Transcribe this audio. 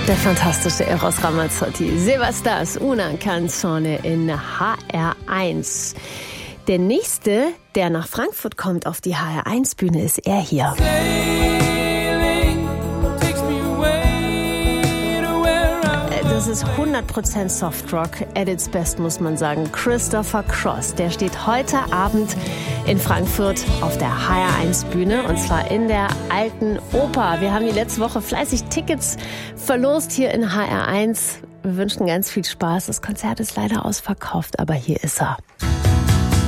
Der fantastische Eros Ramazzotti. Sevastas, una canzone in HR1. Der nächste, der nach Frankfurt kommt auf die HR1-Bühne, ist er hier. Das ist 100% Softrock, at its best, muss man sagen. Christopher Cross, der steht heute Abend in Frankfurt auf der HR1-Bühne und zwar in der Alten Oper. Wir haben die letzte Woche fleißig Tickets verlost hier in HR1. Wir wünschen ganz viel Spaß. Das Konzert ist leider ausverkauft, aber hier ist er.